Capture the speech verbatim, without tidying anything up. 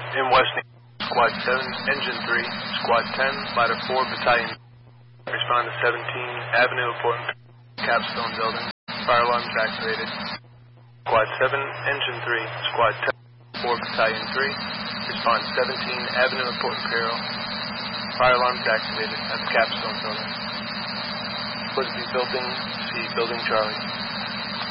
In West New Squad seven, Engine three, Squad ten, Ladder four, Battalion. Respond to seventeen Avenue, important Capstone Building. Fire alarms activated. Squad seven, Engine three, Squad ten, four, Battalion three. Respond seventeen Avenue, important peril. Fire alarms activated at the Capstone Building. Would be building C, Building Charlie.